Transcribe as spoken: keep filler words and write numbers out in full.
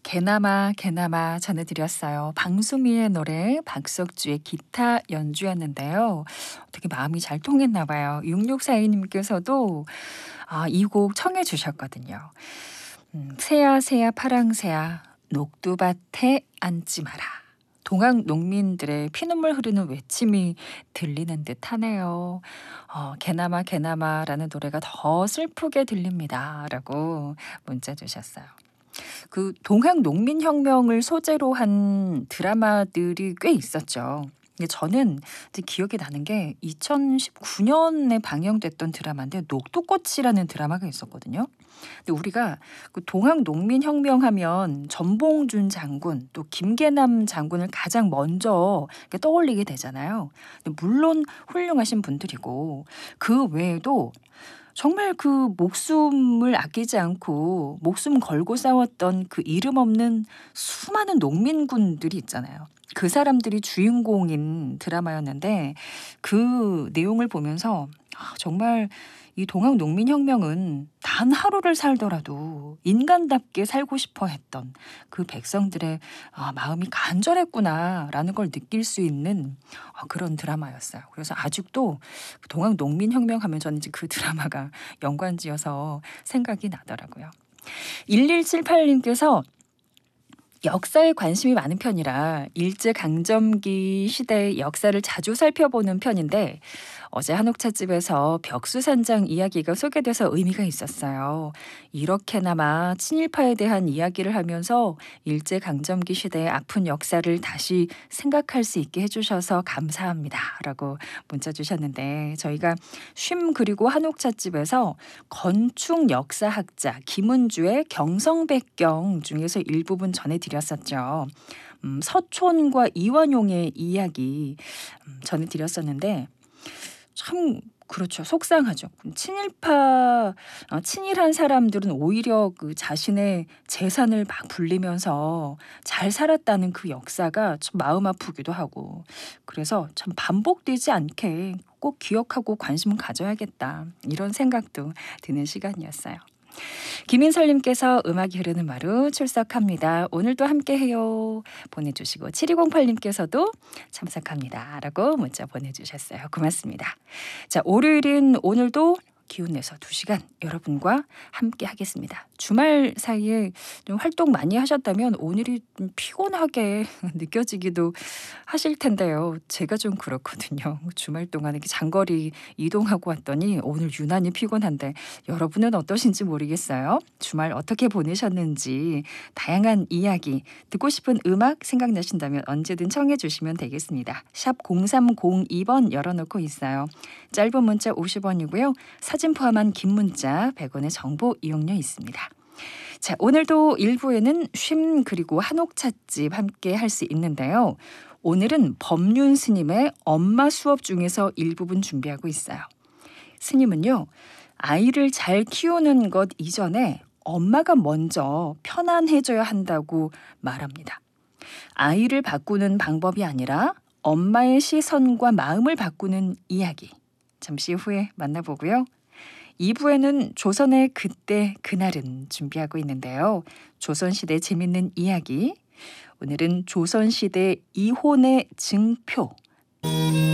개나마 개나마 전해드렸어요. 방수미의 노래, 박석주의 기타 연주였는데요. 되게 마음이 잘 통했나 봐요. 육육사이 님께서도 아, 이 곡 청해 주셨거든요. 음, 새야 새야 파랑새야 녹두밭에 앉지 마라. 동학 농민들의 피눈물 흐르는 외침이 들리는 듯하네요. 어, 개나마 개나마라는 노래가 더 슬프게 들립니다. 라고 문자 주셨어요. 그 동학 농민혁명을 소재로 한 드라마들이 꽤 있었죠. 근데 저는 이제 기억이 나는 게 이천십구 년에 방영됐던 드라마인데 녹두꽃이라는 드라마가 있었거든요. 근데 우리가 그 동학 농민혁명 하면 전봉준 장군 또 김계남 장군을 가장 먼저 이렇게 떠올리게 되잖아요. 근데 물론 훌륭하신 분들이고 그 외에도 정말 그 목숨을 아끼지 않고 목숨 걸고 싸웠던 그 이름 없는 수많은 농민군들이 있잖아요. 그 사람들이 주인공인 드라마였는데 그 내용을 보면서 아, 정말 이 동학 농민혁명은 단 하루를 살더라도 인간답게 살고 싶어 했던 그 백성들의 아, 마음이 간절했구나라는 걸 느낄 수 있는 아, 그런 드라마였어요. 그래서 아직도 동학 농민혁명 하면 저는 이제 그 드라마가 연관지어서 생각이 나더라고요. 일일칠팔 님께서 역사에 관심이 많은 편이라 일제강점기 시대의 역사를 자주 살펴보는 편인데 어제 한옥차집에서 벽수산장 이야기가 소개돼서 의미가 있었어요. 이렇게나마 친일파에 대한 이야기를 하면서 일제강점기 시대의 아픈 역사를 다시 생각할 수 있게 해주셔서 감사합니다. 라고 문자 주셨는데 저희가 쉼 그리고 한옥차집에서 건축 역사학자 김은주의 경성백경 중에서 일부분 전해드렸었죠. 음, 서촌과 이완용의 이야기 음, 전해드렸었는데 참 그렇죠. 속상하죠. 친일파, 어, 친일한 사람들은 오히려 그 자신의 재산을 막 불리면서 잘 살았다는 그 역사가 참 마음 아프기도 하고 그래서 참 반복되지 않게 꼭 기억하고 관심을 가져야겠다. 이런 생각도 드는 시간이었어요. 김인설님께서 음악이 흐르는 마루 출석합니다. 오늘도 함께해요. 보내주시고 칠이공팔 님께서도 참석합니다. 라고 문자 보내주셨어요. 고맙습니다. 자, 월요일인 오늘도 기운내서 두 시간 여러분과 함께 하겠습니다. 주말 사이에 좀 활동 많이 하셨다면 오늘이 좀 피곤하게 느껴지기도 하실 텐데요. 제가 좀 그렇거든요. 주말 동안에 장거리 이동하고 왔더니 오늘 유난히 피곤한데 여러분은 어떠신지 모르겠어요. 주말 어떻게 보내셨는지 다양한 이야기 듣고 싶은 음악 생각나신다면 언제든 청해 주시면 되겠습니다. 샵 공삼공이 번 열어놓고 있어요. 짧은 문자 오십 원이고요. 사진 포함한 긴 문자 백 원의 정보 이용료 있습니다. 자, 오늘도 일 부에는 쉼 그리고 한옥찻집 함께 할 수 있는데요. 오늘은 법륜 스님의 엄마 수업 중에서 일부분 준비하고 있어요. 스님은요, 아이를 잘 키우는 것 이전에 엄마가 먼저 편안해져야 한다고 말합니다. 아이를 바꾸는 방법이 아니라 엄마의 시선과 마음을 바꾸는 이야기. 잠시 후에 만나보고요. 이 부에는 조선의 그때 그날은 준비하고 있는데요. 조선시대 재밌는 이야기. 오늘은 조선시대 이혼의 증표.